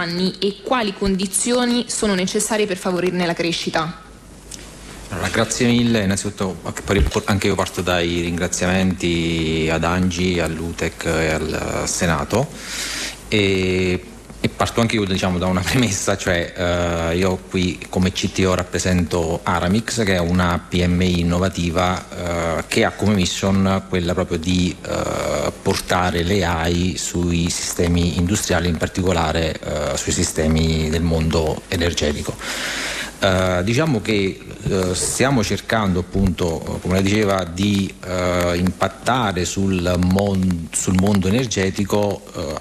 anni e quali condizioni sono necessarie per favorirne la crescita? Allora, grazie mille. Innanzitutto anche io parto dai ringraziamenti ad Angi, all'UTEC e al Senato e parto anche io da una premessa, cioè io qui come CTO rappresento Aramix, che è una PMI innovativa che ha come mission quella proprio di portare le AI sui sistemi industriali, in particolare sui sistemi del mondo energetico. Diciamo che stiamo cercando appunto, come lei diceva, di impattare sul mondo energetico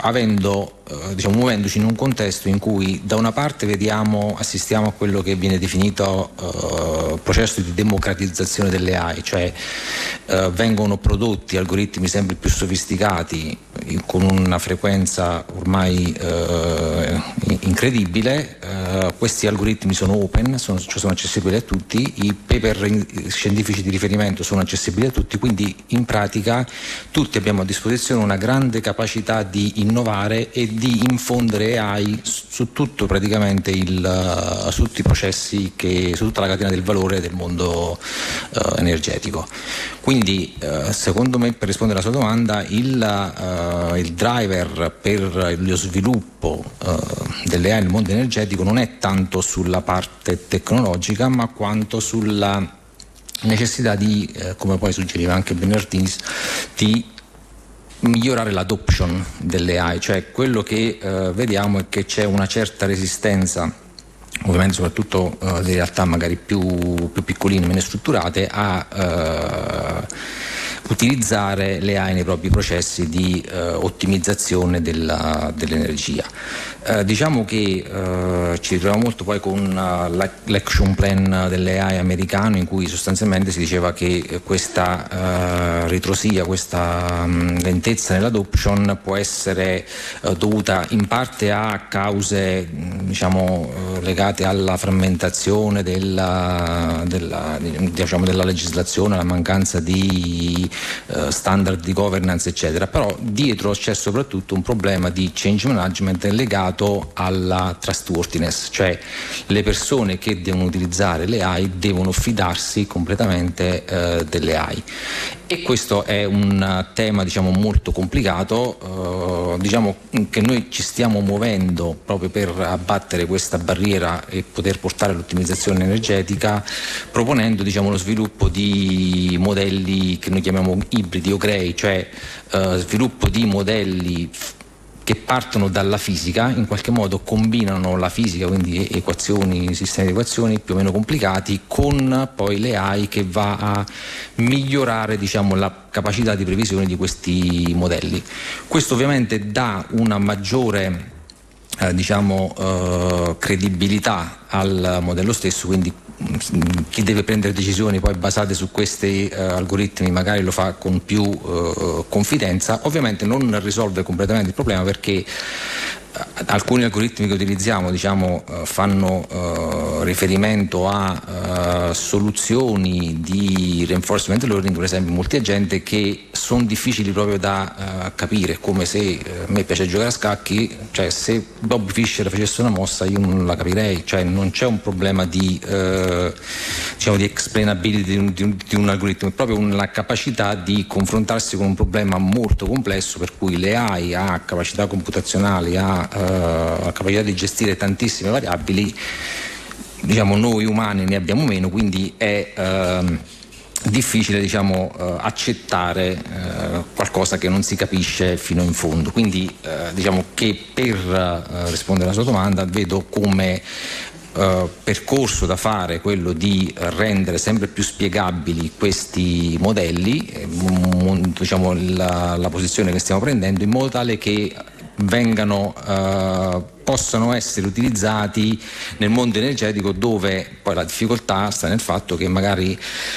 muovendoci in un contesto in cui da una parte assistiamo a quello che viene definito processo di democratizzazione delle AI, cioè vengono prodotti algoritmi sempre più sofisticati con una frequenza ormai incredibile. Questi algoritmi sono open, sono accessibili a tutti, i paper scientifici di riferimento sono accessibili a tutti, quindi in pratica tutti abbiamo a disposizione una grande capacità di innovare e di infondere AI su tutto praticamente su tutti i processi, su tutta la catena del valore del mondo energetico. Quindi secondo me, per rispondere alla sua domanda, il driver per lo sviluppo delle AI nel mondo energetico non è tanto sulla parte tecnologica, ma quanto sulla necessità di, come poi suggeriva anche Bernardini, di migliorare l'adoption delle AI, cioè quello che vediamo è che c'è una certa resistenza, ovviamente soprattutto di realtà magari più piccoline, meno strutturate, a utilizzare le AI nei propri processi di ottimizzazione dell'energia. Diciamo che ci ritroviamo molto poi con l'action plan delle AI americano, in cui sostanzialmente si diceva che questa ritrosia, questa lentezza nell'adoption può essere dovuta in parte a cause legate alla frammentazione della legislazione, alla mancanza di standard di governance eccetera, però dietro c'è soprattutto un problema di change management legato alla trustworthiness, cioè le persone che devono utilizzare le AI devono fidarsi completamente delle AI, e questo è un tema molto complicato, che noi ci stiamo muovendo proprio per abbattere questa barriera e poter portare all'ottimizzazione energetica, proponendo lo sviluppo di modelli che noi chiamiamo ibridi o grey, cioè sviluppo di modelli che partono dalla fisica, in qualche modo combinano la fisica, quindi equazioni, sistemi di equazioni più o meno complicati, con poi le AI, che va a migliorare la capacità di previsione di questi modelli. Questo ovviamente dà una maggiore credibilità al modello stesso, quindi chi deve prendere decisioni poi basate su questi algoritmi magari lo fa con più confidenza. Ovviamente non risolve completamente il problema, perché alcuni algoritmi che utilizziamo fanno riferimento a soluzioni di reinforcement learning, per esempio multiagente, che sono difficili proprio da capire, come se a me piace giocare a scacchi, cioè se Bobby Fischer facesse una mossa io non la capirei, cioè non c'è un problema di explainability di un algoritmo, è proprio una capacità di confrontarsi con un problema molto complesso, per cui le AI ha capacità computazionali, ha capacità di gestire tantissime variabili, noi umani ne abbiamo meno, quindi è difficile accettare qualcosa che non si capisce fino in fondo. Quindi che per rispondere alla sua domanda vedo come percorso da fare quello di rendere sempre più spiegabili questi modelli, la posizione che stiamo prendendo, in modo tale che possano essere utilizzati nel mondo energetico, dove poi la difficoltà sta nel fatto che magari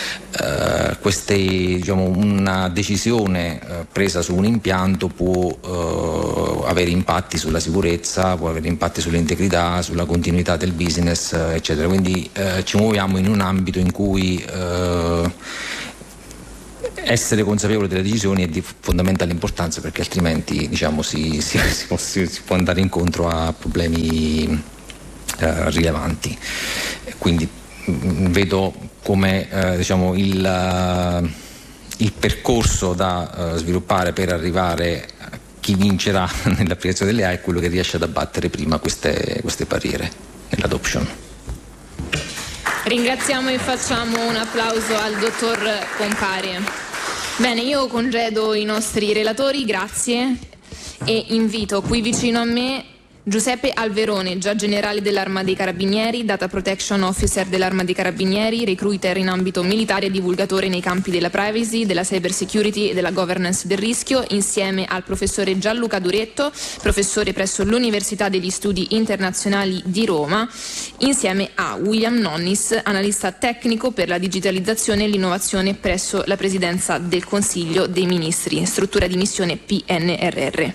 una decisione presa su un impianto può avere impatti sulla sicurezza, può avere impatti sull'integrità, sulla continuità del business, eccetera. Quindi ci muoviamo in un ambito in cui essere consapevoli delle decisioni è di fondamentale importanza, perché altrimenti si può andare incontro a problemi rilevanti. Quindi vedo come il percorso da sviluppare per arrivare a chi vincerà nell'applicazione delle AI è quello che riesce ad abbattere prima queste barriere nell'adoption. Ringraziamo e facciamo un applauso al dottor Compari. Bene, io congedo i nostri relatori, grazie, e invito qui vicino a me Giuseppe Alverone, già generale dell'Arma dei Carabinieri, Data Protection Officer dell'Arma dei Carabinieri, recruiter in ambito militare e divulgatore nei campi della privacy, della cyber security e della governance del rischio, insieme al professore Gianluca Duretto, professore presso l'Università degli Studi Internazionali di Roma, insieme a William Nonnis, analista tecnico per la digitalizzazione e l'innovazione presso la Presidenza del Consiglio dei Ministri, struttura di missione PNRR.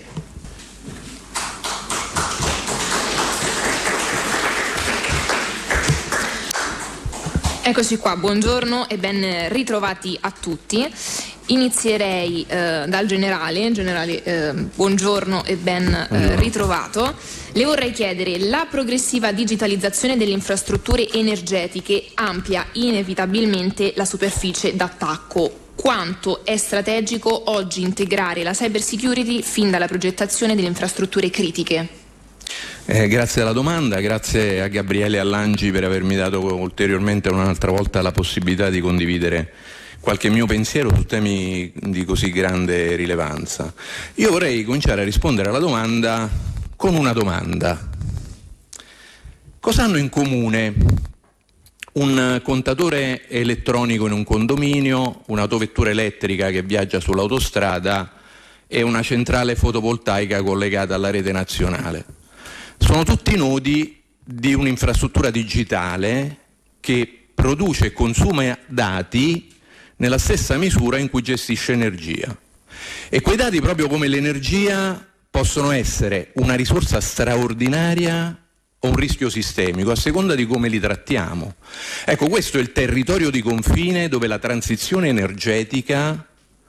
Eccoci qua, buongiorno e ben ritrovati a tutti. Inizierei dal generale, buongiorno e ben ritrovato. Le vorrei chiedere: la progressiva digitalizzazione delle infrastrutture energetiche amplia inevitabilmente la superficie d'attacco. Quanto è strategico oggi integrare la cyber security fin dalla progettazione delle infrastrutture critiche? Grazie alla domanda, grazie a Gabriele e all'Angi per avermi dato ulteriormente un'altra volta la possibilità di condividere qualche mio pensiero su temi di così grande rilevanza. Io vorrei cominciare a rispondere alla domanda con una domanda. Cosa hanno in comune un contatore elettronico in un condominio, un'autovettura elettrica che viaggia sull'autostrada e una centrale fotovoltaica collegata alla rete nazionale? Sono tutti nodi di un'infrastruttura digitale che produce e consuma dati nella stessa misura in cui gestisce energia. E quei dati, proprio come l'energia, possono essere una risorsa straordinaria o un rischio sistemico, a seconda di come li trattiamo. Ecco, questo è il territorio di confine dove la transizione energetica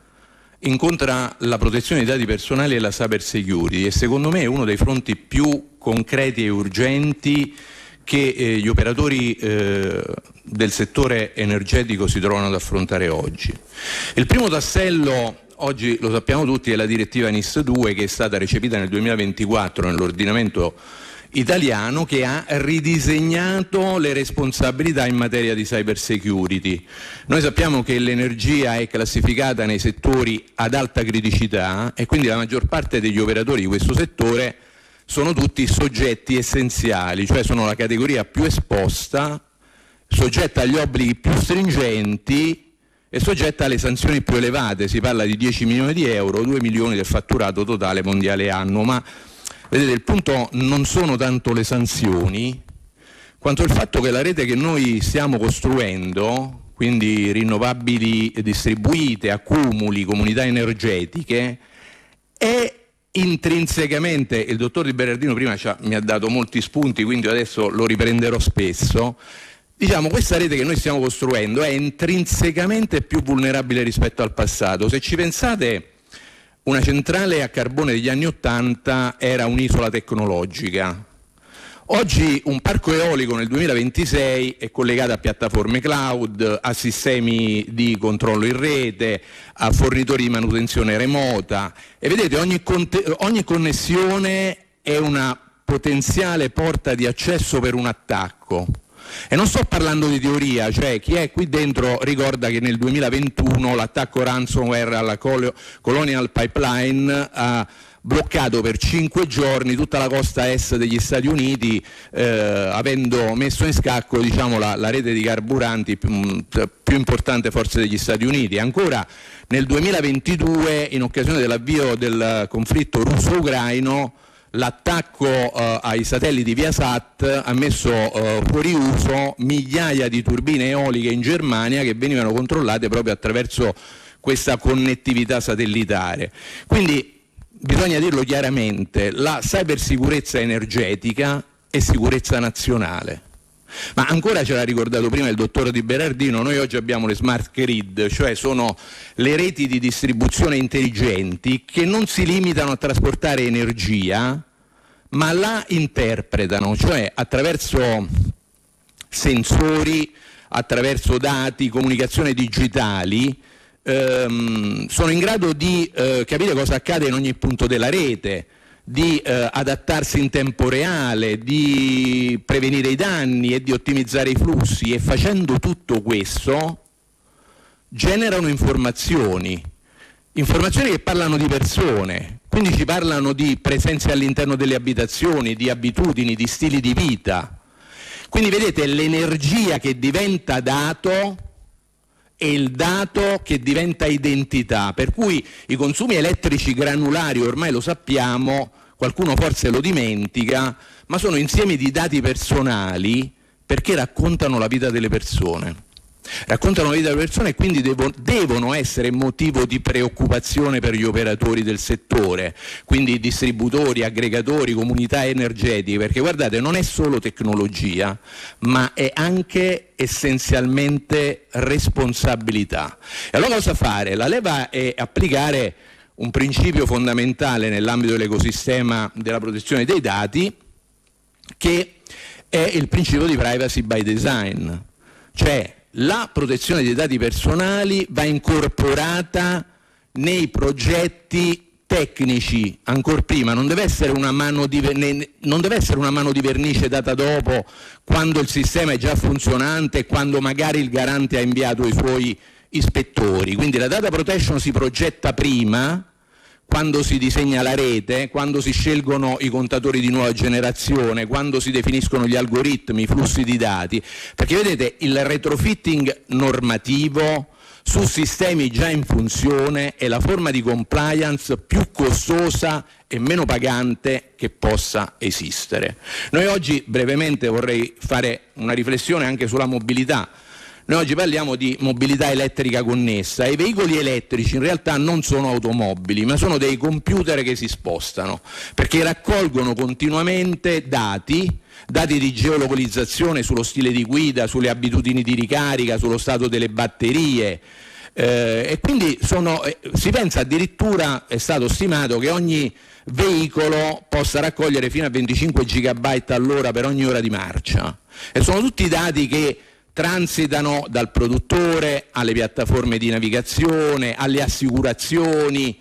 incontra la protezione dei dati personali e la cyber security, e secondo me è uno dei fronti più concreti e urgenti che gli operatori del settore energetico si trovano ad affrontare oggi. Il primo tassello, oggi lo sappiamo tutti, è la direttiva NIS2, che è stata recepita nel 2024 nell'ordinamento italiano, che ha ridisegnato le responsabilità in materia di cyber security. Noi sappiamo che l'energia è classificata nei settori ad alta criticità e quindi la maggior parte degli operatori di questo settore sono tutti soggetti essenziali, cioè sono la categoria più esposta, soggetta agli obblighi più stringenti e soggetta alle sanzioni più elevate. Si parla di 10 milioni di euro, 2 milioni del fatturato totale mondiale annuo, ma vedete, il punto non sono tanto le sanzioni quanto il fatto che la rete che noi stiamo costruendo, quindi rinnovabili distribuite, accumuli, comunità energetiche, è intrinsecamente, il dottor Di Bernardino prima mi ha dato molti spunti, quindi adesso lo riprenderò spesso, diciamo, questa rete che noi stiamo costruendo è intrinsecamente più vulnerabile rispetto al passato. Se ci pensate, una centrale a carbone degli anni '80 era un'isola tecnologica. Oggi un parco eolico nel 2026 è collegato a piattaforme cloud, a sistemi di controllo in rete, a fornitori di manutenzione remota, e vedete, ogni connessione è una potenziale porta di accesso per un attacco. E non sto parlando di teoria, cioè chi è qui dentro ricorda che nel 2021 l'attacco ransomware alla Colonial Pipeline ha bloccato per 5 giorni tutta la costa est degli Stati Uniti, avendo messo in scacco, diciamo, la rete di carburanti più importante forse degli Stati Uniti. Ancora nel 2022, in occasione dell'avvio del conflitto russo-ucraino, l'attacco ai satelliti Viasat ha messo fuori uso migliaia di turbine eoliche in Germania che venivano controllate proprio attraverso questa connettività satellitare. Quindi bisogna dirlo chiaramente, la cybersicurezza energetica è sicurezza nazionale. Ma ancora, ce l'ha ricordato prima il dottor Di Berardino, noi oggi abbiamo le smart grid, cioè sono le reti di distribuzione intelligenti che non si limitano a trasportare energia, ma la interpretano, cioè attraverso sensori, attraverso dati, comunicazione digitali, sono in grado di capire cosa accade in ogni punto della rete, di adattarsi in tempo reale, di prevenire i danni e di ottimizzare i flussi, e facendo tutto questo generano informazioni che parlano di persone, quindi ci parlano di presenze all'interno delle abitazioni, di abitudini, di stili di vita. Quindi vedete l'energia che diventa dato e il dato che diventa identità, per cui i consumi elettrici granulari, ormai lo sappiamo, qualcuno forse lo dimentica, ma sono insiemi di dati personali perché raccontano la vita delle persone. Raccontano la vita delle persone e quindi devono essere motivo di preoccupazione per gli operatori del settore, quindi distributori, aggregatori, comunità energetiche, perché guardate, non è solo tecnologia, ma è anche essenzialmente responsabilità. E allora cosa fare? La leva è applicare un principio fondamentale nell'ambito dell'ecosistema della protezione dei dati, che è il principio di privacy by design, cioè la protezione dei dati personali va incorporata nei progetti tecnici ancor prima, non deve essere una mano di vernice data dopo, quando il sistema è già funzionante e quando magari il garante ha inviato i suoi ispettori. Quindi la data protection si progetta prima, quando si disegna la rete, quando si scelgono i contatori di nuova generazione, quando si definiscono gli algoritmi, i flussi di dati, perché vedete il retrofitting normativo su sistemi già in funzione è la forma di compliance più costosa e meno pagante che possa esistere. Noi oggi brevemente vorrei fare una riflessione anche sulla mobilità. Noi oggi parliamo di mobilità elettrica connessa e i veicoli elettrici in realtà non sono automobili, ma sono dei computer che si spostano, perché raccolgono continuamente dati di geolocalizzazione sullo stile di guida, sulle abitudini di ricarica, sullo stato delle batterie. E quindi si pensa addirittura, è stato stimato, che ogni veicolo possa raccogliere fino a 25 gigabyte all'ora per ogni ora di marcia, e sono tutti dati che transitano dal produttore alle piattaforme di navigazione, alle assicurazioni,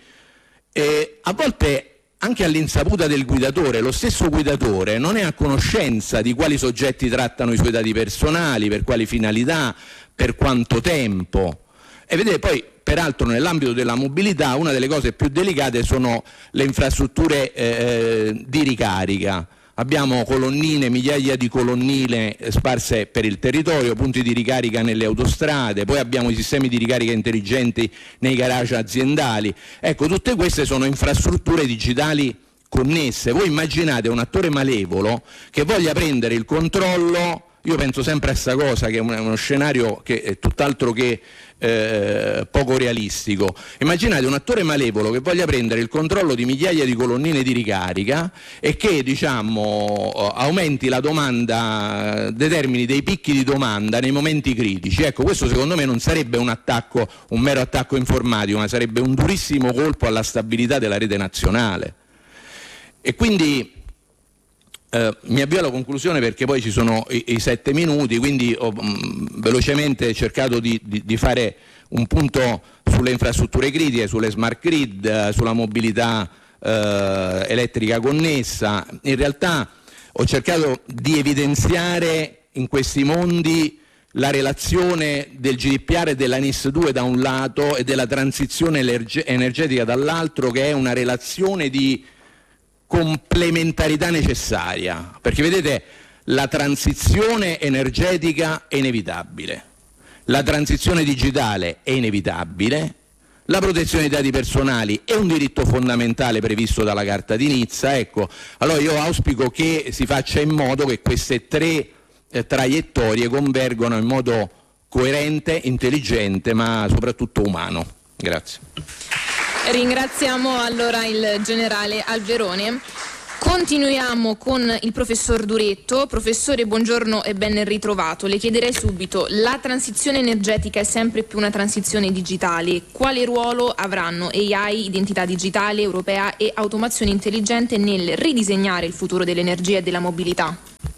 e a volte anche all'insaputa del guidatore. Lo stesso guidatore non è a conoscenza di quali soggetti trattano i suoi dati personali, per quali finalità, per quanto tempo. E vedete, poi peraltro nell'ambito della mobilità una delle cose più delicate sono le infrastrutture di ricarica. Abbiamo colonnine, migliaia di colonnine sparse per il territorio, punti di ricarica nelle autostrade, poi abbiamo i sistemi di ricarica intelligenti nei garage aziendali. Ecco, tutte queste sono infrastrutture digitali connesse. Voi immaginate un attore malevolo che voglia prendere il controllo. Io penso sempre a questa cosa, che è uno scenario che è tutt'altro che poco realistico. Immaginate un attore malevolo che voglia prendere il controllo di migliaia di colonnine di ricarica e che, diciamo, aumenti la domanda, determini dei picchi di domanda nei momenti critici. Ecco, questo secondo me non sarebbe un mero attacco informatico, ma sarebbe un durissimo colpo alla stabilità della rete nazionale. E quindi mi avvio alla conclusione, perché poi ci sono i 7 minuti, quindi ho velocemente cercato di fare un punto sulle infrastrutture critiche, sulle smart grid, sulla mobilità elettrica connessa. In realtà ho cercato di evidenziare in questi mondi la relazione del GDPR e della NIS 2 da un lato e della transizione energetica dall'altro, che è una relazione di complementarità necessaria, perché vedete, la transizione energetica è inevitabile, la transizione digitale è inevitabile, la protezione dei dati personali è un diritto fondamentale previsto dalla Carta di Nizza. Ecco, allora io auspico che si faccia in modo che queste tre traiettorie convergono in modo coerente, intelligente, ma soprattutto umano. Grazie. Ringraziamo allora il generale Alverone. Continuiamo con il professor Duretto. Professore, buongiorno e ben ritrovato. Le chiederei subito, la transizione energetica è sempre più una transizione digitale. Quale ruolo avranno AI, identità digitale europea e automazione intelligente nel ridisegnare il futuro dell'energia e della mobilità?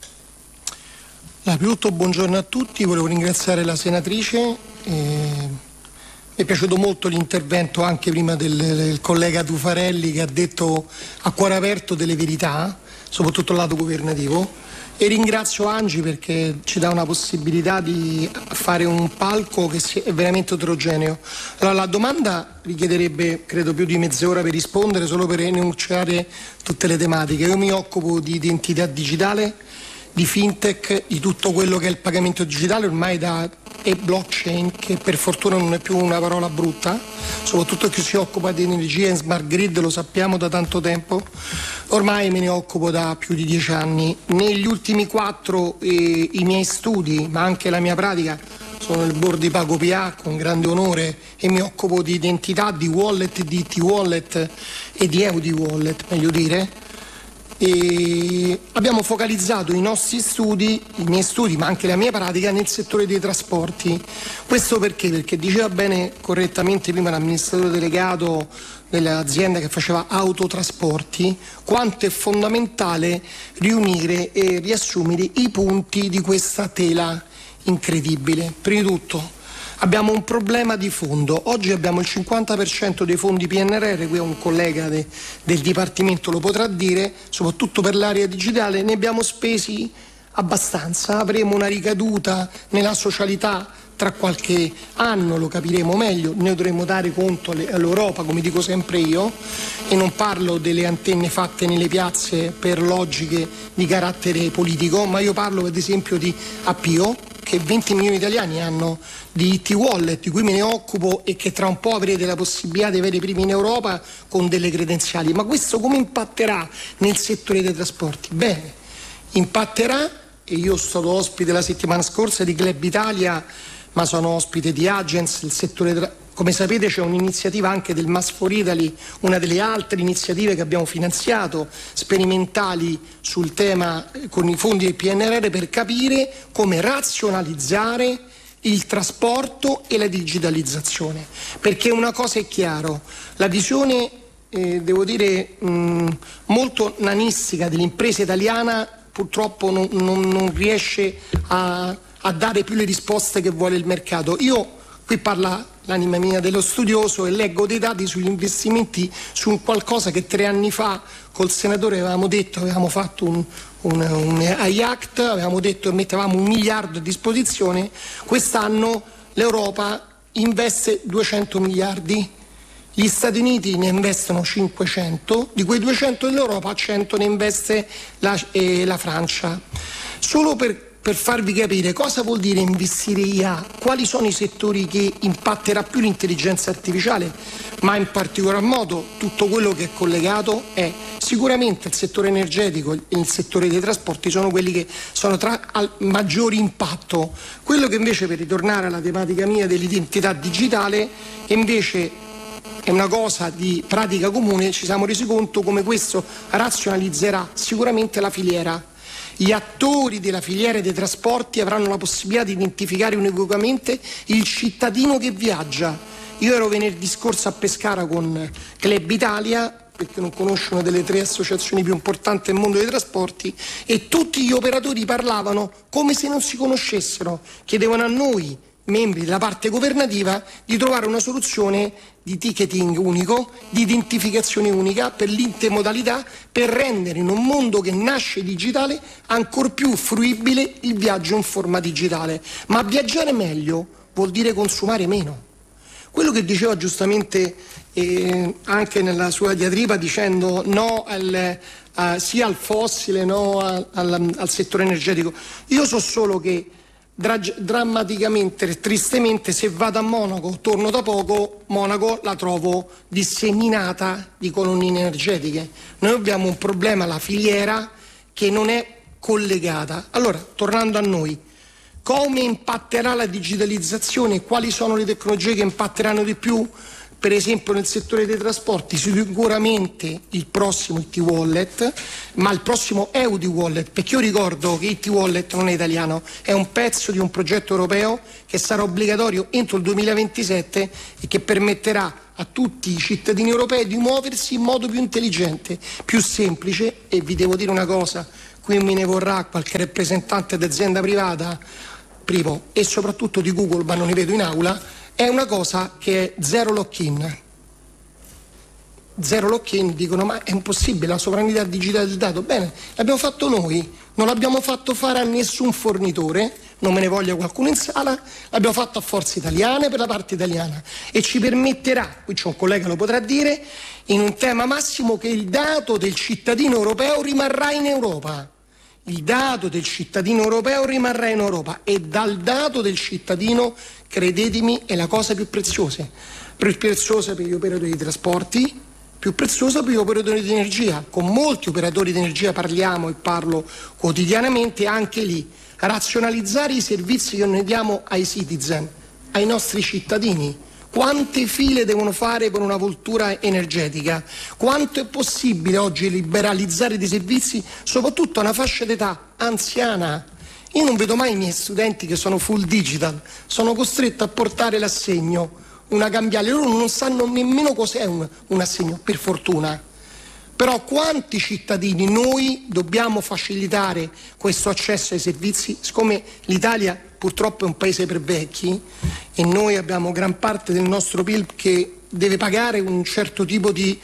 Prima di tutto buongiorno a tutti, volevo ringraziare la senatrice. Mi è piaciuto molto l'intervento anche prima del collega Tufarelli, che ha detto a cuore aperto delle verità, soprattutto al lato governativo, e ringrazio Angi perché ci dà una possibilità di fare un palco che è veramente eterogeneo. Allora, la domanda richiederebbe credo più di mezz'ora per rispondere, solo per enunciare tutte le tematiche. Io mi occupo di identità digitale, di fintech, di tutto quello che è il pagamento digitale ormai e blockchain, che per fortuna non è più una parola brutta, soprattutto chi si occupa di energia e smart grid lo sappiamo da tanto tempo. Ormai me ne occupo da più di 10 anni. Negli ultimi 4 i miei studi, ma anche la mia pratica, sono nel board di PagoPA con grande onore, e mi occupo di identità, di wallet, di e-wallet e di EUD-wallet, meglio dire. E abbiamo focalizzato i nostri studi, i miei studi ma anche la mia pratica, nel settore dei trasporti. Questo perché? Perché diceva bene correttamente prima l'amministratore delegato dell'azienda che faceva autotrasporti quanto è fondamentale riunire e riassumere i punti di questa tela incredibile. Prima di tutto abbiamo un problema di fondo. Oggi abbiamo il 50% dei fondi PNRR, qui un collega del Dipartimento lo potrà dire, soprattutto per l'area digitale, ne abbiamo spesi abbastanza. Avremo una ricaduta nella socialità tra qualche anno, lo capiremo meglio, ne dovremo dare conto all'Europa, come dico sempre io, e non parlo delle antenne fatte nelle piazze per logiche di carattere politico, ma io parlo ad esempio di Appio, che 20 milioni di italiani hanno di IT-wallet, di cui me ne occupo, e che tra un po' avrete la possibilità di avere i primi in Europa con delle credenziali. Ma questo come impatterà nel settore dei trasporti? Bene, impatterà, e io sono stato ospite la settimana scorsa di Club Italia, ma sono ospite di Agence, il settore come sapete c'è un'iniziativa anche del Mass for Italy, una delle altre iniziative che abbiamo finanziato, sperimentali sul tema con i fondi del PNRR, per capire come razionalizzare il trasporto e la digitalizzazione. Perché una cosa è chiaro, la visione devo dire molto nanistica dell'impresa italiana purtroppo non riesce a dare più le risposte che vuole il mercato. Io qui parla l'anima mia dello studioso e leggo dei dati sugli investimenti su qualcosa che 3 anni fa col senatore avevamo detto, avevamo fatto un AIACT, avevamo detto che mettevamo 1 miliardo a disposizione. Quest'anno l'Europa investe 200 miliardi, gli Stati Uniti ne investono 500, di quei 200 dell'Europa 100 ne investe la Francia. Solo per farvi capire cosa vuol dire investire IA, quali sono i settori che impatterà più l'intelligenza artificiale, ma in particolar modo tutto quello che è collegato, è sicuramente il settore energetico e il settore dei trasporti sono quelli che sono al maggior impatto. Quello che invece, per ritornare alla tematica mia dell'identità digitale, che invece è una cosa di pratica comune, ci siamo resi conto come questo razionalizzerà sicuramente la filiera. Gli attori della filiera dei trasporti avranno la possibilità di identificare unicamente il cittadino che viaggia. Io ero venerdì scorso a Pescara con Club Italia, perché non conosco una delle 3 associazioni più importanti del mondo dei trasporti, e tutti gli operatori parlavano come se non si conoscessero, chiedevano a noi membri della parte governativa di trovare una soluzione di ticketing unico, di identificazione unica per l'intermodalità, per rendere in un mondo che nasce digitale ancor più fruibile il viaggio in forma digitale. Ma viaggiare meglio vuol dire consumare meno. Quello che diceva giustamente anche nella sua diatriba, dicendo no sia al fossile, no al settore energetico, io so solo che drammaticamente e tristemente, se vado a Monaco, torno da poco, Monaco la trovo disseminata di colonnine energetiche. Noi abbiamo un problema, la filiera, che non è collegata. Allora, tornando a noi, come impatterà la digitalizzazione? Quali sono le tecnologie che impatteranno di più? per esempio nel settore dei trasporti, sicuramente il prossimo IT Wallet, ma il prossimo EUD Wallet, perché io ricordo che IT Wallet non è italiano, è un pezzo di un progetto europeo che sarà obbligatorio entro il 2027 e che permetterà a tutti i cittadini europei di muoversi in modo più intelligente, più semplice. E vi devo dire una cosa, qui me ne vorrà qualche rappresentante d'azienda privata, primo, e soprattutto di Google, ma non li vedo in aula, è una cosa che è zero lock-in. Zero lock-in, dicono ma è impossibile, la sovranità digitale del dato. Bene, l'abbiamo fatto noi, non l'abbiamo fatto fare a nessun fornitore, non me ne voglia qualcuno in sala, l'abbiamo fatto a Forze Italiane per la parte italiana e ci permetterà, qui c'è un collega lo potrà dire, in un tema massimo, che il dato del cittadino europeo rimarrà in Europa. Il dato del cittadino europeo rimarrà in Europa e dal dato del cittadino, credetemi, è la cosa più preziosa per gli operatori di trasporti, più preziosa per gli operatori di energia. Con molti operatori di energia parliamo e parlo quotidianamente, anche lì razionalizzare i servizi che noi diamo ai citizen, ai nostri cittadini. Quante file devono fare per una vettura energetica? Quanto è possibile oggi liberalizzare dei servizi, soprattutto a una fascia d'età anziana? Io non vedo mai i miei studenti che sono full digital, sono costretto a portare l'assegno, una cambiale, loro non sanno nemmeno cos'è un assegno, per fortuna. Però quanti cittadini noi dobbiamo facilitare questo accesso ai servizi, siccome l'Italia purtroppo è un paese per vecchi e noi abbiamo gran parte del nostro PIL che deve pagare un certo tipo di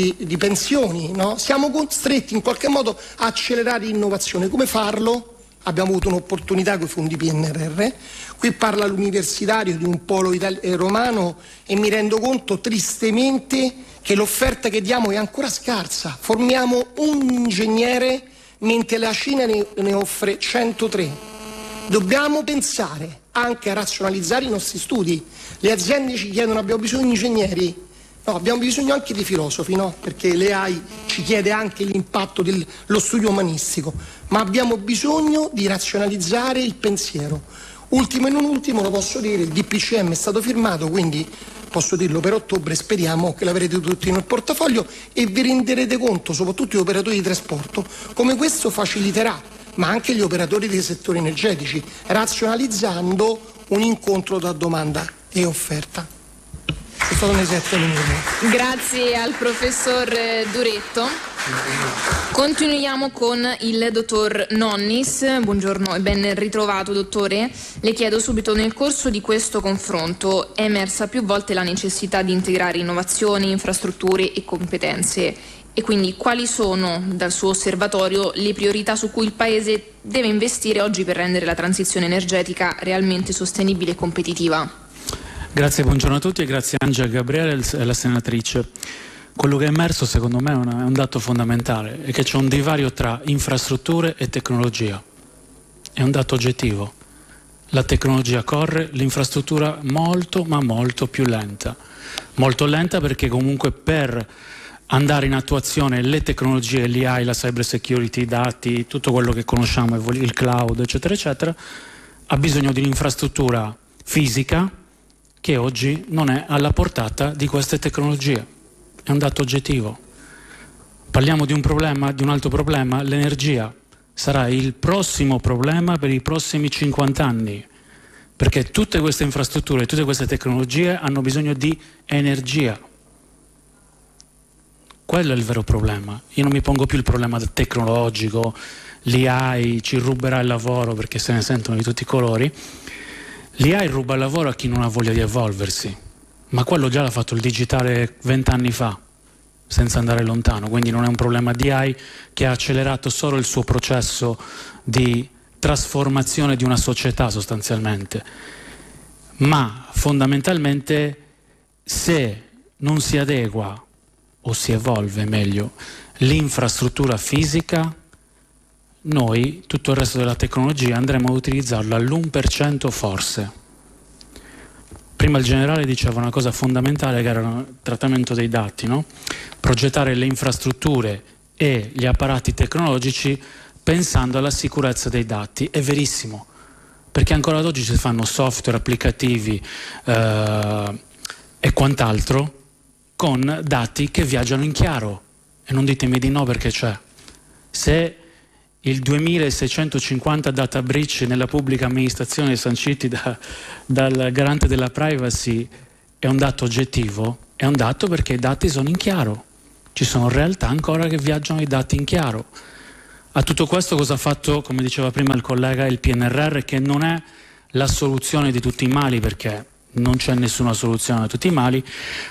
pensioni, no? Siamo costretti in qualche modo a accelerare l'innovazione. Come farlo? Abbiamo avuto un'opportunità con i fondi PNRR, qui parla l'universitario di un polo romano e mi rendo conto tristemente che l'offerta che diamo è ancora scarsa. Formiamo un ingegnere mentre la Cina ne offre 103. Dobbiamo pensare anche a razionalizzare i nostri studi. Le aziende ci chiedono: abbiamo bisogno di ingegneri. No, abbiamo bisogno anche di filosofi, no? Perché l'AI ci chiede anche l'impatto dello studio umanistico, ma abbiamo bisogno di razionalizzare il pensiero. Ultimo e non ultimo, lo posso dire, il DPCM è stato firmato, quindi posso dirlo per ottobre, speriamo che l'avrete tutti nel portafoglio e vi renderete conto, soprattutto gli operatori di trasporto, come questo faciliterà, ma anche gli operatori dei settori energetici, razionalizzando un incontro tra domanda e offerta. Grazie al professor Duretto. Continuiamo con il dottor Nonnis. Buongiorno e ben ritrovato, dottore. Le chiedo subito: nel corso di questo confronto è emersa più volte la necessità di integrare innovazioni, infrastrutture e competenze, e quindi quali sono, dal suo osservatorio, le priorità su cui il Paese deve investire oggi per rendere la transizione energetica realmente sostenibile e competitiva? Grazie, buongiorno a tutti e grazie a Angela, Gabriele e alla senatrice. Quello che è emerso secondo me è un dato fondamentale, è che c'è un divario tra infrastrutture e tecnologia. È un dato oggettivo. La tecnologia corre, l'infrastruttura molto ma molto più lenta. Molto lenta perché comunque per andare in attuazione le tecnologie, l'AI, la cyber security, i dati, tutto quello che conosciamo, il cloud, eccetera, eccetera, ha bisogno di un'infrastruttura fisica che oggi non è alla portata di queste tecnologie. È un dato oggettivo. Parliamo di un problema, di un altro problema, l'energia sarà il prossimo problema per i prossimi 50 anni, perché tutte queste infrastrutture, tutte queste tecnologie hanno bisogno di energia. Quello è il vero problema. Io non mi pongo più il problema tecnologico, l'AI ci ruberà il lavoro, perché se ne sentono di tutti i colori. L'AI ruba il lavoro a chi non ha voglia di evolversi, ma quello già l'ha fatto il digitale 20 anni fa, senza andare lontano, quindi non è un problema di AI che ha accelerato solo il suo processo di trasformazione di una società sostanzialmente, ma fondamentalmente se non si adegua o si evolve meglio l'infrastruttura fisica, noi tutto il resto della tecnologia andremo a utilizzarlo all'1% forse. Prima il generale diceva una cosa fondamentale che era il trattamento dei dati, no? Progettare le infrastrutture e gli apparati tecnologici pensando alla sicurezza dei dati. È verissimo, perché ancora ad oggi si fanno software, applicativi e quant'altro con dati che viaggiano in chiaro, e non ditemi di no perché c'è. Se il 2650 data breach nella pubblica amministrazione sanciti dal garante della privacy è un dato oggettivo, è un dato perché i dati sono in chiaro. Ci sono realtà ancora che viaggiano i dati in chiaro. A tutto questo cosa ha fatto, come diceva prima il collega, il PNRR, che non è la soluzione di tutti i mali, perché non c'è nessuna soluzione a tutti i mali.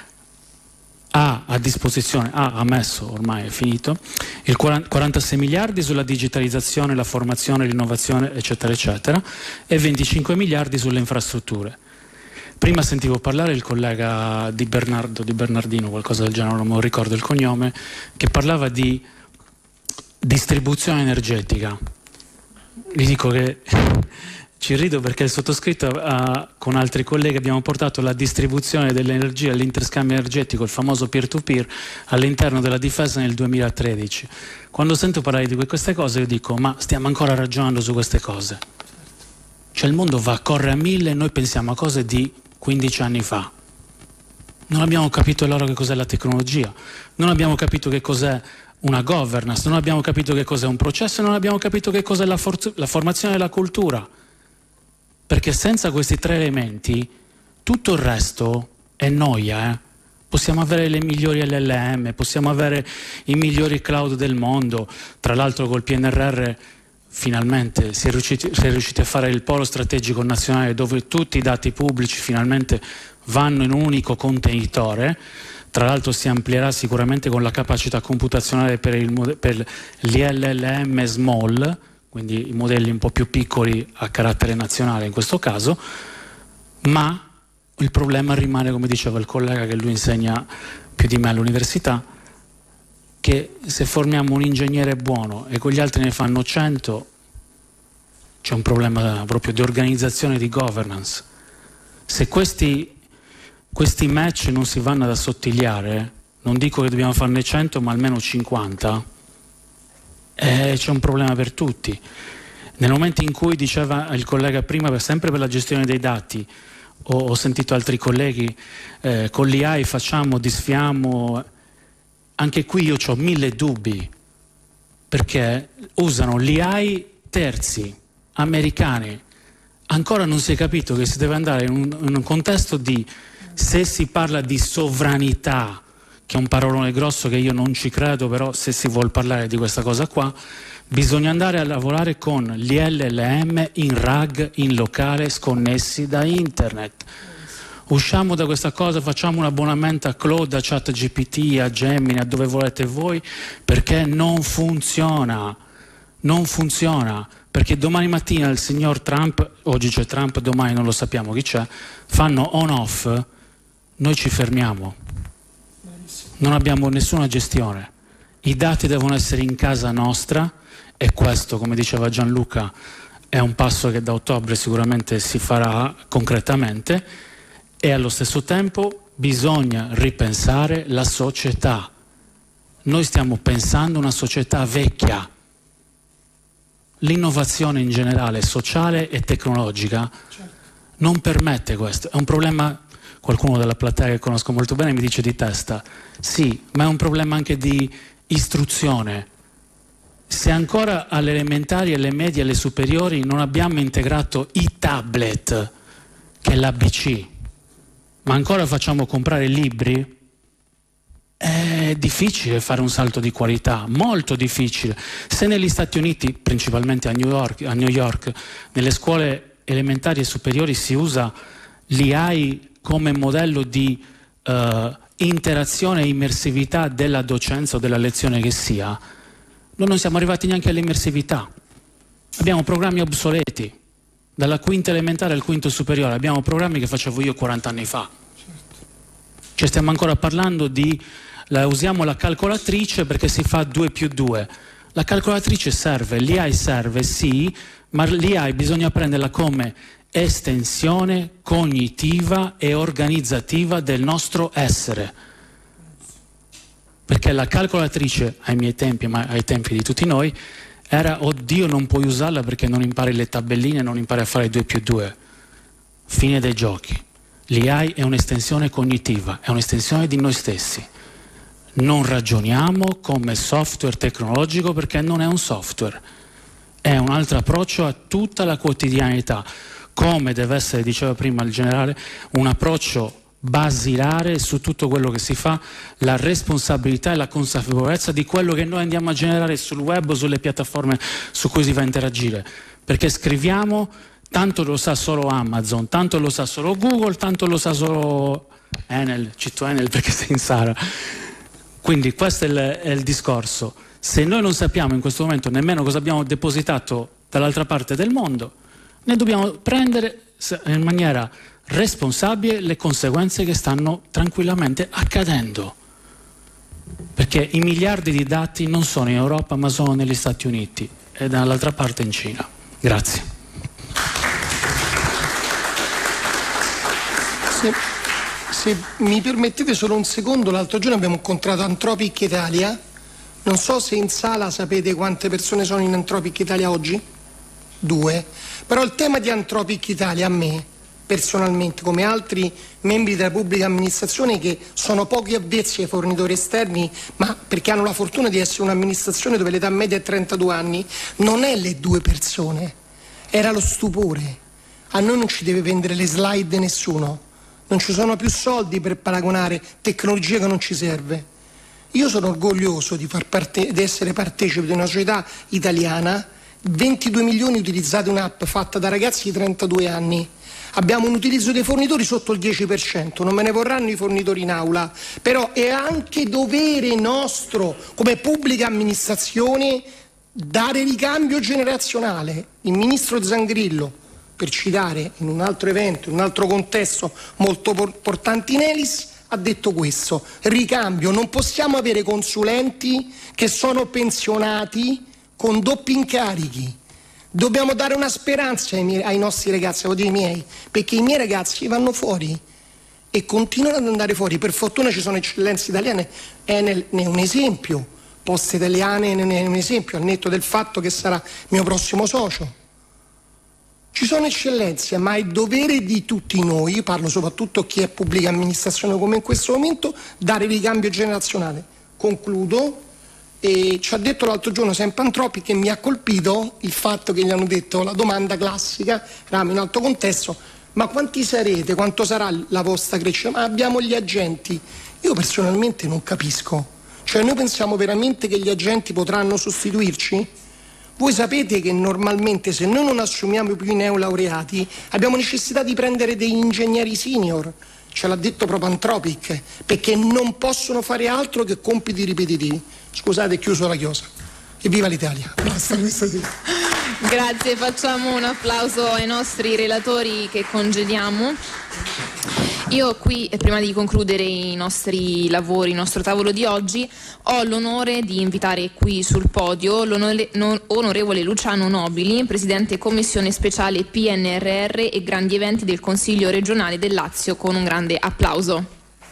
Ha a disposizione, ha messo, ormai è finito, il 46 miliardi sulla digitalizzazione, la formazione, l'innovazione, eccetera, eccetera, e 25 miliardi sulle infrastrutture. Prima sentivo parlare il collega Di Bernardino, qualcosa del genere, non me lo ricordo il cognome, che parlava di distribuzione energetica. Vi dico che ci rido perché il sottoscritto con altri colleghi abbiamo portato la distribuzione dell'energia, l'interscambio energetico, il famoso peer-to-peer, all'interno della difesa nel 2013. Quando sento parlare di queste cose io dico: ma stiamo ancora ragionando su queste cose? Cioè il mondo corre a 1000 e noi pensiamo a cose di 15 anni fa. Non abbiamo capito allora che cos'è la tecnologia, non abbiamo capito che cos'è una governance, non abbiamo capito che cos'è un processo, non abbiamo capito che cos'è la formazione della cultura. Perché senza questi 3 elementi tutto il resto è noia. Possiamo avere le migliori LLM, possiamo avere i migliori cloud del mondo. Tra l'altro col PNRR finalmente si è riusciti a fare il polo strategico nazionale, dove tutti i dati pubblici finalmente vanno in un unico contenitore. Tra l'altro si amplierà sicuramente con la capacità computazionale per gli LLM small, quindi i modelli un po' più piccoli a carattere nazionale in questo caso, ma il problema rimane, come diceva il collega che lui insegna più di me all'università, che se formiamo un ingegnere buono e quegli altri ne fanno 100, c'è un problema proprio di organizzazione, di governance. Se questi match non si vanno ad assottigliare, non dico che dobbiamo farne 100, ma almeno 50, c'è un problema per tutti. Nel momento in cui diceva il collega prima, sempre per la gestione dei dati, ho sentito altri colleghi, con l'AI facciamo, disfiamo, anche qui io ho 1000 dubbi, perché usano l'AI terzi, americani. Ancora non si è capito che si deve andare in un contesto di, se si parla di sovranità, che è un parolone grosso che io non ci credo, però se si vuol parlare di questa cosa qua, bisogna andare a lavorare con gli LLM in RAG, in locale, sconnessi da internet. Usciamo da questa cosa, facciamo un abbonamento a Claude, a ChatGPT, a Gemini, a dove volete voi, perché non funziona. Non funziona, perché domani mattina il signor Trump, oggi c'è Trump, domani non lo sappiamo chi c'è, fanno on-off, noi ci fermiamo. Non abbiamo nessuna gestione. I dati devono essere in casa nostra, e questo, come diceva Gianluca, è un passo che da ottobre sicuramente si farà concretamente, e allo stesso tempo bisogna ripensare la società. Noi stiamo pensando una società vecchia. L'innovazione in generale, sociale e tecnologica, non permette questo. È un problema. Qualcuno della platea che conosco molto bene mi dice di testa. Sì, ma è un problema anche di istruzione. Se ancora alle elementari, alle medie e alle superiori non abbiamo integrato i tablet, che è l'ABC, ma ancora facciamo comprare libri, è difficile fare un salto di qualità, molto difficile. Se negli Stati Uniti, principalmente a New York, nelle scuole elementari e superiori si usa l'AI come modello di interazione e immersività della docenza o della lezione che sia, noi non siamo arrivati neanche all'immersività. Abbiamo programmi obsoleti, dalla quinta elementare al quinto superiore, abbiamo programmi che facevo io 40 anni fa. Cioè stiamo ancora parlando di, usiamo la calcolatrice perché si fa 2 più 2. La calcolatrice serve, l'AI serve sì, ma l'AI bisogna prenderla come estensione cognitiva e organizzativa del nostro essere, perché la calcolatrice ai miei tempi, ma ai tempi di tutti noi, era oddio non puoi usarla perché non impari le tabelline, non impari a fare 2 più 2, fine dei giochi. L'AI è un'estensione cognitiva, è un'estensione di noi stessi. Non ragioniamo come software tecnologico perché non è un software, è un altro approccio a tutta la quotidianità, come deve essere, diceva prima il generale, un approccio basilare su tutto quello che si fa, la responsabilità e la consapevolezza di quello che noi andiamo a generare sul web o sulle piattaforme su cui si va a interagire, perché scriviamo, tanto lo sa solo Amazon, tanto lo sa solo Google, tanto lo sa solo Enel, cito Enel perché sei in sala. Quindi questo è il discorso. Se noi non sappiamo in questo momento nemmeno cosa abbiamo depositato dall'altra parte del mondo, ne dobbiamo prendere in maniera responsabile le conseguenze che stanno tranquillamente accadendo, perché i miliardi di dati non sono in Europa ma sono negli Stati Uniti e dall'altra parte in Cina. Grazie. Se mi permettete solo un secondo, l'altro giorno abbiamo incontrato Anthropic Italia, non so se in sala sapete quante persone sono in Anthropic Italia oggi? 2. Però il tema di Anthropic Italia a me personalmente, come altri membri della pubblica amministrazione che sono pochi avvezzi ai fornitori esterni, ma perché hanno la fortuna di essere un'amministrazione dove l'età media è 32 anni, non è le 2 persone, era lo stupore. A noi non ci deve vendere le slide nessuno, non ci sono più soldi per paragonare tecnologia che non ci serve. Io sono orgoglioso di essere partecipe di una società italiana, 22 milioni utilizzate un'app fatta da ragazzi di 32 anni. Abbiamo un utilizzo dei fornitori sotto il 10%, non me ne vorranno i fornitori in aula, però è anche dovere nostro come pubblica amministrazione dare ricambio generazionale. Il ministro Zangrillo, per citare in un altro evento, in un altro contesto molto importante in Elis, ha detto questo: ricambio, non possiamo avere consulenti che sono pensionati con doppi incarichi. Dobbiamo dare una speranza ai nostri ragazzi, devo dire i miei, perché i miei ragazzi vanno fuori e continuano ad andare fuori. Per fortuna ci sono eccellenze italiane, Enel ne è un esempio, Poste Italiane ne è un esempio, al netto del fatto che sarà mio prossimo socio. Ci sono eccellenze, ma è dovere di tutti noi, io parlo soprattutto chi è pubblica amministrazione come in questo momento, dare ricambio generazionale. Concludo. E ci ha detto l'altro giorno sempre Anthropic, che mi ha colpito il fatto che gli hanno detto la domanda classica, eravamo in altro contesto, ma quanti sarete, quanto sarà la vostra crescita? Ma abbiamo gli agenti. Io personalmente non capisco, cioè noi pensiamo veramente che gli agenti potranno sostituirci? Voi sapete che normalmente se noi non assumiamo più i neolaureati abbiamo necessità di prendere degli ingegneri senior, ce l'ha detto proprio Anthropic, perché non possono fare altro che compiti ripetitivi. Scusate, chiuso la chiosa. Evviva l'Italia. Basta questo sì. Grazie, facciamo un applauso ai nostri relatori che congediamo. Io qui, prima di concludere i nostri lavori, il nostro tavolo di oggi, ho l'onore di invitare qui sul podio l'onorevole Luciano Nobili, Presidente Commissione Speciale PNRR e Grandi Eventi del Consiglio Regionale del Lazio, con un grande applauso.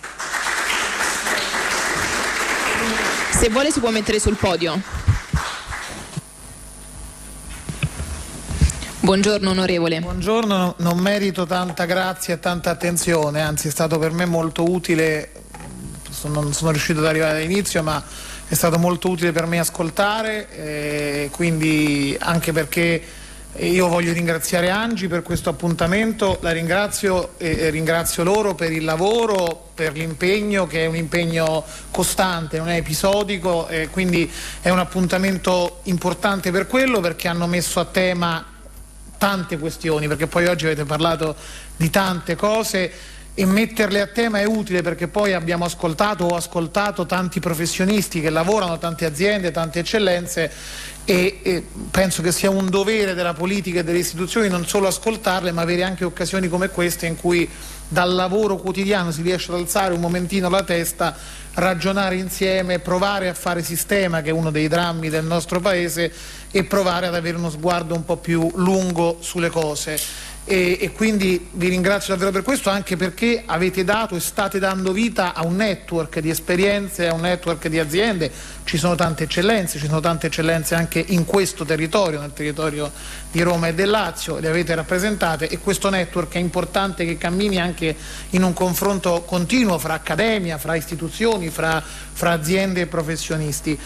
Se vuole si può mettere sul podio. Buongiorno onorevole. Buongiorno, non merito tanta grazia e tanta attenzione, anzi è stato per me molto utile, non sono riuscito ad arrivare all'inizio, ma è stato molto utile per me ascoltare, quindi anche perché io voglio ringraziare Angi per questo appuntamento, la ringrazio e ringrazio loro per il lavoro, per l'impegno, che è un impegno costante, non è episodico, quindi è un appuntamento importante per quello, perché hanno messo a tema tante questioni, perché poi oggi avete parlato di tante cose e metterle a tema è utile, perché poi abbiamo ascoltato tanti professionisti che lavorano, tante aziende, tante eccellenze e penso che sia un dovere della politica e delle istituzioni non solo ascoltarle, ma avere anche occasioni come queste in cui dal lavoro quotidiano si riesce ad alzare un momentino la testa, ragionare insieme, provare a fare sistema, che è uno dei drammi del nostro paese, e provare ad avere uno sguardo un po' più lungo sulle cose. e quindi vi ringrazio davvero per questo, anche perché avete dato e state dando vita a un network di esperienze, a un network di aziende. Ci sono tante eccellenze anche in questo territorio, nel territorio di Roma e del Lazio, le avete rappresentate, e questo network è importante che cammini anche in un confronto continuo fra accademia, fra istituzioni, fra aziende e professionisti.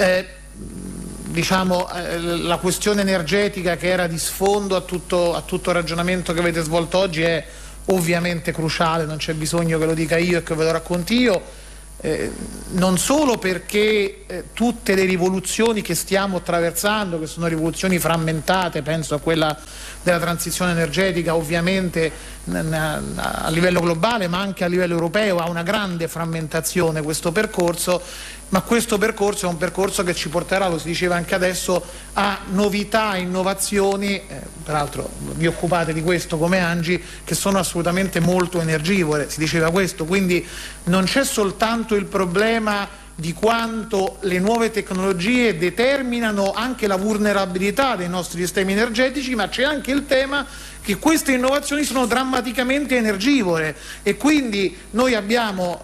La questione energetica, che era di sfondo a tutto il ragionamento che avete svolto oggi, è ovviamente cruciale, non c'è bisogno che lo dica io e che ve lo racconti io, non solo perché tutte le rivoluzioni che stiamo attraversando, che sono rivoluzioni frammentate, penso a quella della transizione energetica, ovviamente a livello globale ma anche a livello europeo ha una grande frammentazione questo percorso, ma questo percorso è un percorso che ci porterà, lo si diceva anche adesso, a novità, innovazioni, peraltro vi occupate di questo come Angi, che sono assolutamente molto energivore, si diceva questo, quindi non c'è soltanto il problema di quanto le nuove tecnologie determinano anche la vulnerabilità dei nostri sistemi energetici, ma c'è anche il tema che queste innovazioni sono drammaticamente energivore, e quindi noi abbiamo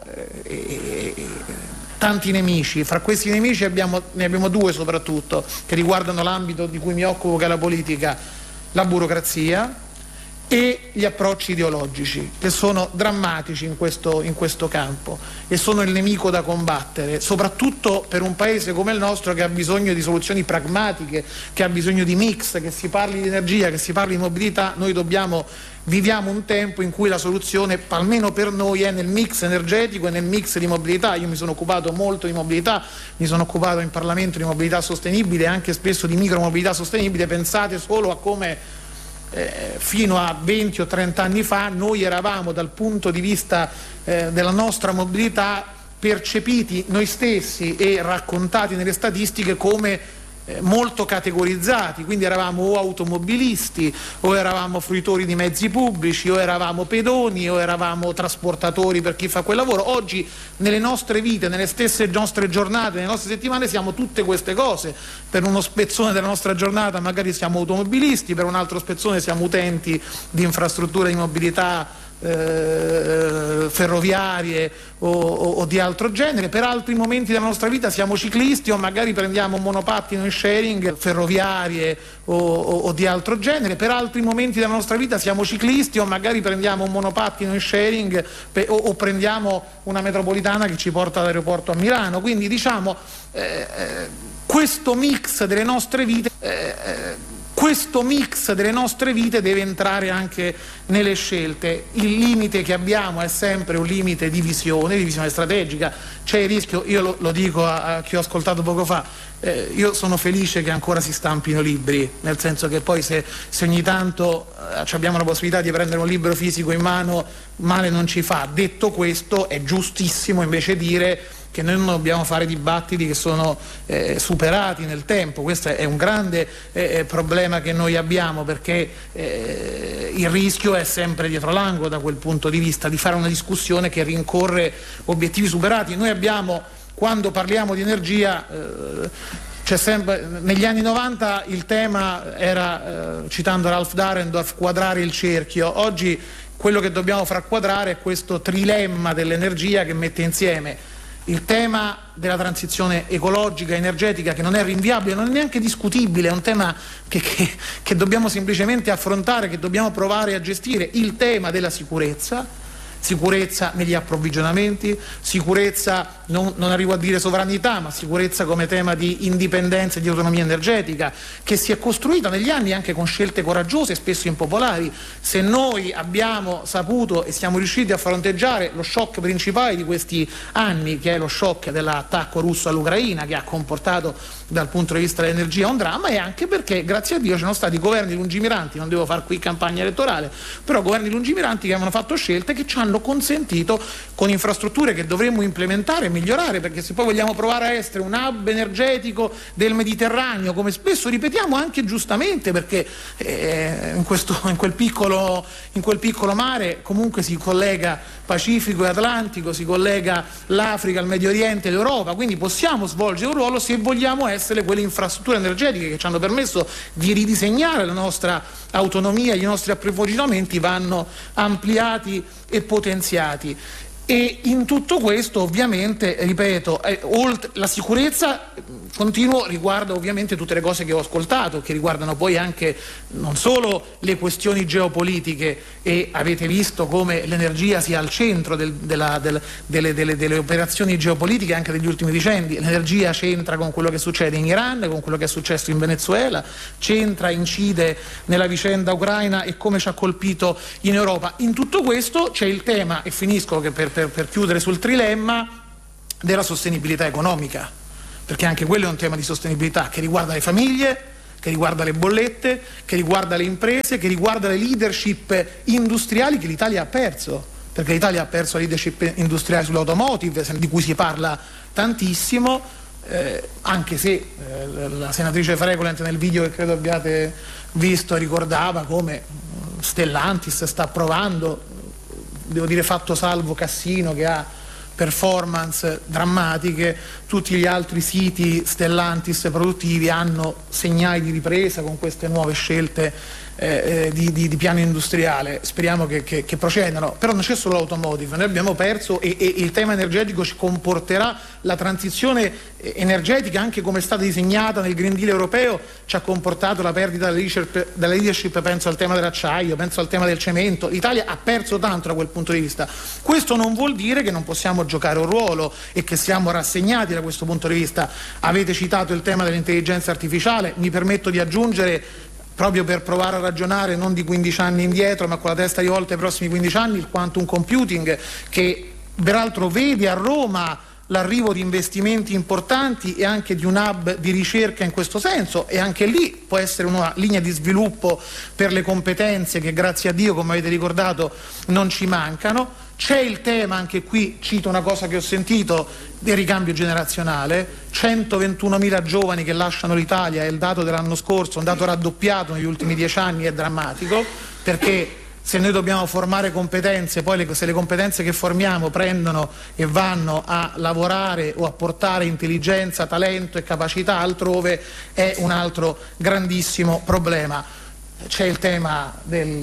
tanti nemici. Fra questi nemici ne abbiamo due soprattutto, che riguardano l'ambito di cui mi occupo, che è la politica: la burocrazia e gli approcci ideologici, che sono drammatici in questo campo e sono il nemico da combattere, soprattutto per un paese come il nostro, che ha bisogno di soluzioni pragmatiche, che ha bisogno di mix, che si parli di energia, che si parli di mobilità. Noi viviamo un tempo in cui la soluzione, almeno per noi, è nel mix energetico e nel mix di mobilità. Io mi sono occupato molto di mobilità, mi sono occupato in Parlamento di mobilità sostenibile e anche spesso di micromobilità sostenibile. Pensate solo a come fino a 20 o 30 anni fa noi eravamo, dal punto di vista della nostra mobilità, percepiti noi stessi e raccontati nelle statistiche come molto categorizzati, quindi eravamo o automobilisti, o eravamo fruitori di mezzi pubblici, o eravamo pedoni, o eravamo trasportatori per chi fa quel lavoro. Oggi nelle nostre vite, nelle stesse nostre giornate, nelle nostre settimane siamo tutte queste cose. Per uno spezzone della nostra giornata magari siamo automobilisti, per un altro spezzone siamo utenti di infrastrutture di mobilità ferroviarie o di altro genere. Per altri momenti della nostra vita siamo ciclisti, o magari prendiamo un monopattino in sharing, ferroviarie o di altro genere. Per altri momenti della nostra vita siamo ciclisti, o magari prendiamo un monopattino in sharing o prendiamo una metropolitana che ci porta all'aeroporto a Milano. Quindi questo mix delle nostre vite deve entrare anche nelle scelte. Il limite che abbiamo è sempre un limite di visione strategica. C'è il rischio, io lo dico a chi ho ascoltato poco fa, io sono felice che ancora si stampino libri, nel senso che poi se ogni tanto abbiamo la possibilità di prendere un libro fisico in mano, male non ci fa. Detto questo, è giustissimo invece dire che noi non dobbiamo fare dibattiti che sono superati nel tempo. Questo è un grande problema che noi abbiamo, perché il rischio è sempre dietro l'angolo, da quel punto di vista, di fare una discussione che rincorre obiettivi superati. Noi abbiamo, quando parliamo di energia, c'è sempre, negli anni 90 il tema era, citando Ralph Dahrendorf, quadrare il cerchio. Oggi quello che dobbiamo far quadrare è questo trilemma dell'energia che mette insieme il tema della transizione ecologica, energetica, che non è rinviabile, non è neanche discutibile, è un tema che dobbiamo semplicemente affrontare, che dobbiamo provare a gestire. Il tema della sicurezza negli approvvigionamenti, sicurezza, non arrivo a dire sovranità, ma sicurezza come tema di indipendenza e di autonomia energetica, che si è costruita negli anni anche con scelte coraggiose e spesso impopolari. Se noi abbiamo saputo e siamo riusciti a fronteggiare lo shock principale di questi anni, che è lo shock dell'attacco russo all'Ucraina, che ha comportato dal punto di vista dell'energia un dramma, è anche perché, grazie a Dio, ci sono stati governi lungimiranti, non devo far qui campagna elettorale, però governi lungimiranti che hanno fatto scelte che ci hanno hanno consentito, con infrastrutture che dovremmo implementare e migliorare, perché se poi vogliamo provare a essere un hub energetico del Mediterraneo, come spesso ripetiamo anche giustamente, perché in quel piccolo mare comunque si collega Pacifico e Atlantico, si collega l'Africa, il Medio Oriente e l'Europa, quindi possiamo svolgere un ruolo se vogliamo essere quelle infrastrutture energetiche che ci hanno permesso di ridisegnare la nostra autonomia. I nostri approvvigionamenti vanno ampliati e potenziati. E in tutto questo, ovviamente, ripeto, la sicurezza continuo riguarda ovviamente tutte le cose che ho ascoltato, che riguardano poi anche non solo le questioni geopolitiche, e avete visto come l'energia sia al centro delle operazioni geopolitiche anche degli ultimi decenni. L'energia c'entra con quello che succede in Iran, con quello che è successo in Venezuela, incide nella vicenda ucraina e come ci ha colpito in Europa. In tutto questo c'è il tema, e finisco che per chiudere sul trilemma, della sostenibilità economica, perché anche quello è un tema di sostenibilità che riguarda le famiglie, che riguarda le bollette, che riguarda le imprese, che riguarda le leadership industriali che l'Italia ha perso, perché l'Italia ha perso la leadership industriale sull'automotive, di cui si parla tantissimo, anche se la senatrice Freccolent nel video che credo abbiate visto ricordava come Stellantis sta provando, devo dire fatto salvo Cassino che ha performance drammatiche, tutti gli altri siti Stellantis produttivi hanno segnali di ripresa con queste nuove scelte di piano industriale. Speriamo che procedano, però non c'è solo l'automotive, noi abbiamo perso e il tema energetico ci comporterà, la transizione energetica anche come è stata disegnata nel Green Deal europeo ci ha comportato la perdita della leadership, penso al tema dell'acciaio, penso al tema del cemento. L'Italia ha perso tanto da quel punto di vista. Questo non vuol dire che non possiamo giocare un ruolo e che siamo rassegnati da questo punto di vista. Avete citato il tema dell'intelligenza artificiale, mi permetto di aggiungere, proprio per provare a ragionare non di 15 anni indietro ma con la testa rivolta ai prossimi 15 anni, il quantum computing, che peraltro vede a Roma l'arrivo di investimenti importanti e anche di un hub di ricerca in questo senso, e anche lì può essere una linea di sviluppo per le competenze che grazie a Dio, come avete ricordato, non ci mancano. C'è il tema, anche qui cito una cosa che ho sentito, del ricambio generazionale, 121.000 giovani che lasciano l'Italia, è il dato dell'anno scorso, un dato raddoppiato negli ultimi 10 anni, è drammatico, perché se noi dobbiamo formare competenze, poi se le competenze che formiamo prendono e vanno a lavorare o a portare intelligenza, talento e capacità altrove, è un altro grandissimo problema. C'è il tema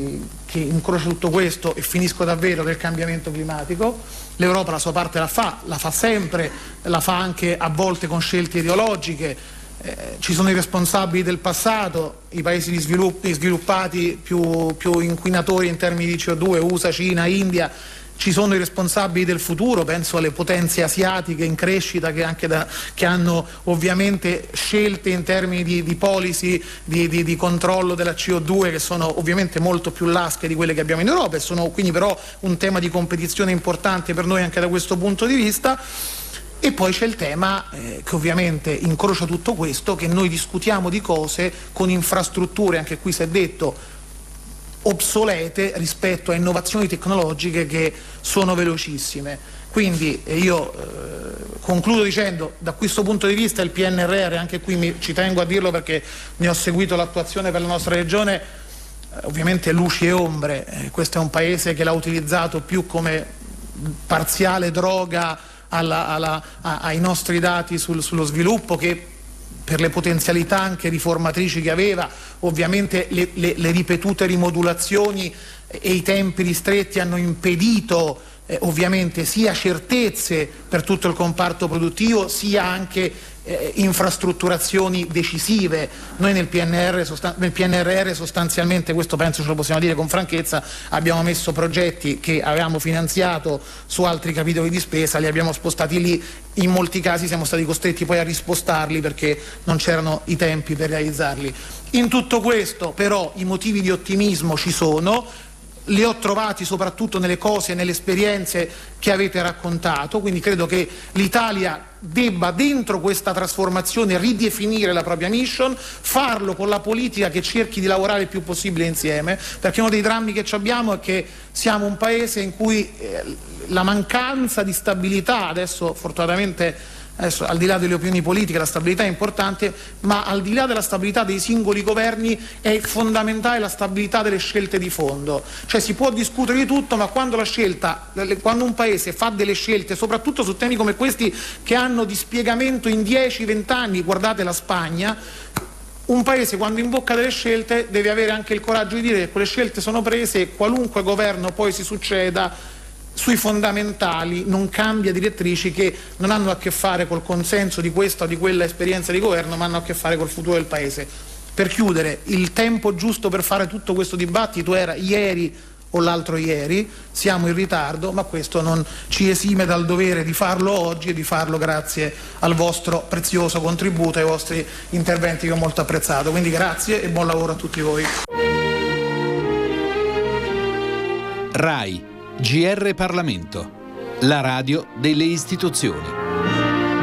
che incrocia tutto questo, e finisco davvero, del cambiamento climatico. L'Europa la sua parte la fa sempre, la fa anche a volte con scelte ideologiche. Ci sono i responsabili del passato, i paesi sviluppati più inquinatori in termini di CO2, USA, Cina, India. Ci sono i responsabili del futuro, penso alle potenze asiatiche in crescita che hanno ovviamente scelte in termini di policy, di controllo della CO2 che sono ovviamente molto più lasche di quelle che abbiamo in Europa, e sono quindi però un tema di competizione importante per noi anche da questo punto di vista. E poi c'è il tema che ovviamente incrocia tutto questo, che noi discutiamo di cose con infrastrutture, anche qui si è detto, obsolete rispetto a innovazioni tecnologiche che sono velocissime. Quindi io concludo dicendo, da questo punto di vista il PNRR, anche qui ci tengo a dirlo perché ne ho seguito l'attuazione per la nostra regione, ovviamente luci e ombre. Questo è un paese che l'ha utilizzato più come parziale droga ai nostri dati sullo sviluppo, che per le potenzialità anche riformatrici che aveva. Ovviamente le ripetute rimodulazioni e i tempi ristretti hanno impedito ovviamente sia certezze per tutto il comparto produttivo, sia anche infrastrutturazioni decisive. Noi nel PNRR sostanzialmente, questo penso ce lo possiamo dire con franchezza, abbiamo messo progetti che avevamo finanziato su altri capitoli di spesa, li abbiamo spostati lì, in molti casi siamo stati costretti poi a rispostarli perché non c'erano i tempi per realizzarli. In tutto questo però i motivi di ottimismo ci sono. li ho trovati soprattutto nelle cose e nelle esperienze che avete raccontato, quindi credo che l'Italia debba dentro questa trasformazione ridefinire la propria mission, farlo con la politica che cerchi di lavorare il più possibile insieme, perché uno dei drammi che abbiamo è che siamo un paese in cui la mancanza di stabilità, adesso fortunatamente al di là delle opinioni politiche la stabilità è importante, ma al di là della stabilità dei singoli governi è fondamentale la stabilità delle scelte di fondo. Cioè si può discutere di tutto, ma quando un paese fa delle scelte, soprattutto su temi come questi che hanno dispiegamento in 10-20 anni, guardate la Spagna, un paese quando imbocca delle scelte deve avere anche il coraggio di dire che quelle scelte sono prese e qualunque governo poi si succeda sui fondamentali non cambia direttrici che non hanno a che fare col consenso di questa o di quella esperienza di governo, ma hanno a che fare col futuro del paese. Per chiudere, il tempo giusto per fare tutto questo dibattito era ieri o l'altro ieri, siamo in ritardo, ma questo non ci esime dal dovere di farlo oggi e di farlo grazie al vostro prezioso contributo e ai vostri interventi che ho molto apprezzato. Quindi grazie e buon lavoro a tutti voi. RAI GR Parlamento, la radio delle istituzioni.